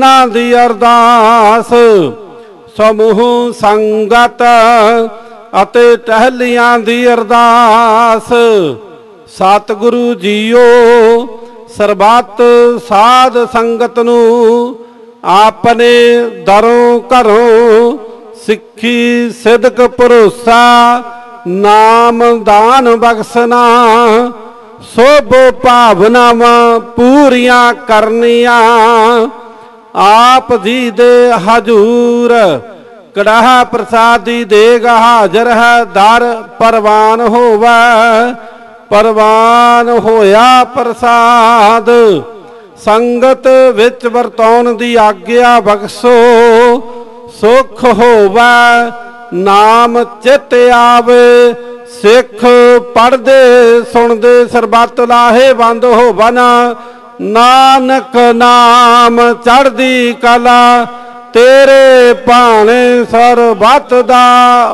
दी अरदास समूह संगत अते टहलियां दी अरदास। सतगुरु जीओ सरबत साध संगत नू आपने दरों घरों सिक्खी सिदक भरोसा नाम दान बख्शना। सोभो भावनावां पूरियां करनियां आप जी दे हजूर। कड़ाह प्रसादी देग हाजर है दर परवान होवै। परवान होया प्रसाद संगत विच वरतौन दी आग्या बख्शो। सुख होवै नाम चित आवे सिख पढ़दे सुनदे सरबत लाहेवंद होवन। नानक नाम चढ़दी कला तेरे भाने सरबत दा